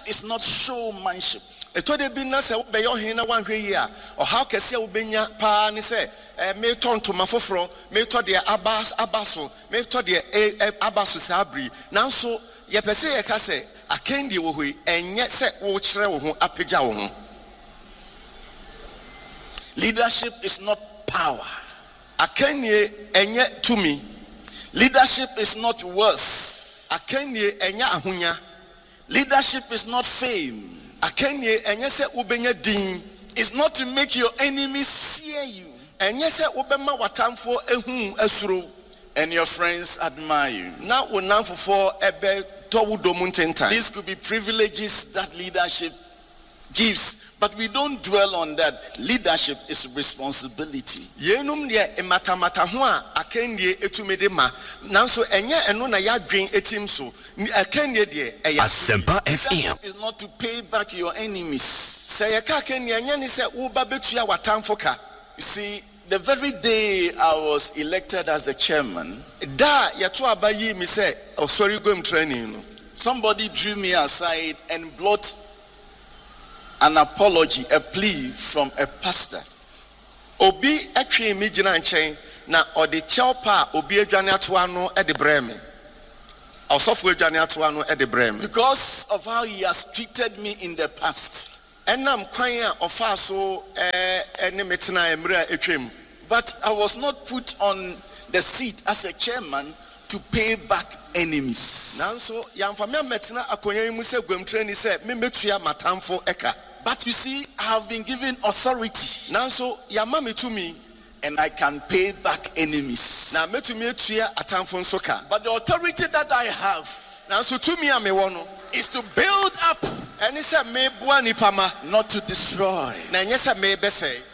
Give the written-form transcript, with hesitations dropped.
is not showmanship. Etode bi na se wo be yo hin na wan hwe yi a o how kese wo benya pa ni se me tonto mafoforo me to de abaso me to de abaso sabri nanso ye pese ye ka se akendi wo hoi enye se wo kire wo ho apagya wo ho. Leadership is not power. Akenye enye tumi. Leadership is not worth. Akenye enye ahunya. Leadership is not fame. Akenye enye se ubenya din. It's not to make your enemies fear you. Enye se ubema watamfo ehun asuro and your friends admire you. Na wonamfo ebe towudo muntenta. These could be privileges that leadership gives. But we don't dwell on that. Leadership is responsibility. Yenum de matamata ho a akendie etumede ma. Nanso enye eno na yadwen etim so. Akendie de Asempa FM is not to pay back your enemies. Se ye ka akendie enye ni se wo ba betua watamfo ka. You see, the very day I was elected as the chairman, da yeto abayi mi se osori gwem training no. Somebody drew me aside and brought an apology, a plea from a pastor. Obi atwe mi gina nchen na ode chelpa obi adwane atoa no e de breme. Osofo adwane atoa no e de breme. Because of how he has treated me in the past. Enam kwan a ofa so ene metena emra etwem. But I was not put on the seat as a chairman to pay back enemies. Nanso yamfa me metena akonya mu se gwamtre ni se me metua matamfo eka. But you see, I have been given authority. Nanso yama metumi and I can pay back enemies. Na metumi etua atamfo nso ka. But the authority that I have nanso tumi a me wo no is to build up, eni se me boa nipa ma, not to destroy. Na enye se me bese.